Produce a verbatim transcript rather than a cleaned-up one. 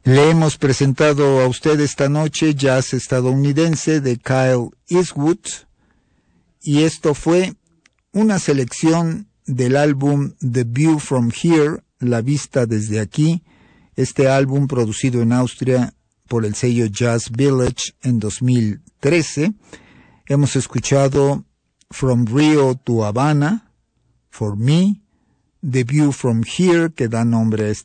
Le hemos presentado a usted esta noche jazz estadounidense de Kyle Eastwood, y esto fue una selección del álbum The View From Here, La Vista Desde Aquí, este álbum producido en Austria por el sello Jazz Village en dos mil trece. Hemos escuchado From Rio to Havana, For Me, The View From Here, que da nombre a este